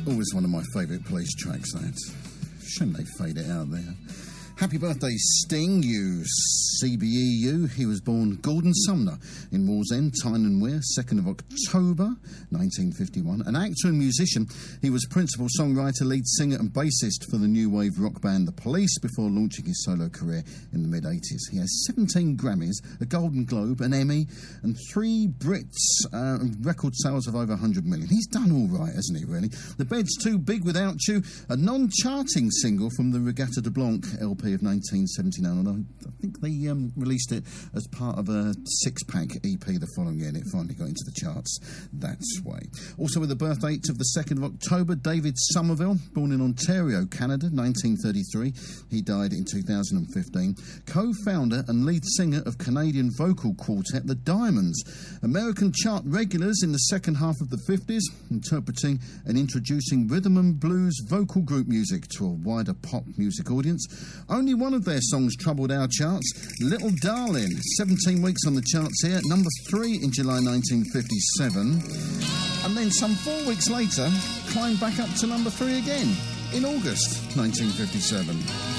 Always one of my favourite Police tracks, that. Shouldn't they fade it out there? Happy birthday, Sting, you CBEU. He was born Gordon Sumner in Wallsend, Tyne and Wear, 2nd of October, 1951. An actor and musician, he was principal songwriter, lead singer and bassist for the new wave rock band The Police before launching his solo career in the mid-80s. He has 17 Grammys, a Golden Globe, an Emmy, and 3 Brits, record sales of over 100 million. He's done all right, hasn't he, really? The Bed's Too Big Without You, a non-charting single from the Regatta de Blanc LP of 1979, although I think they released it as part of a 6-pack EP the following year, and it finally got into the charts that way. Also with the birth date of the 2nd of October, David Somerville, born in Ontario, Canada, 1933. He died in 2015. Co-founder and lead singer of Canadian vocal quartet The Diamonds. American chart regulars in the second half of the 50s, interpreting and introducing rhythm and blues vocal group music to a wider pop music audience. Only one of their songs troubled our charts, Little Darling, 17 weeks on the charts here, number 3 in July 1957, and then some 4 weeks later, climbed back up to number 3 again, in August 1957.